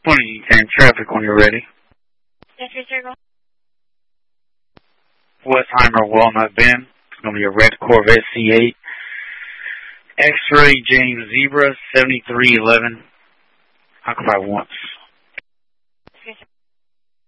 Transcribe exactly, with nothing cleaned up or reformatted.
twenty ten traffic when you're ready. Jeffrey Circle. Westheimer Walnut Bend. It's going to be a red Corvette C eight. X-ray James Zebra seventy-three eleven. Occupy once.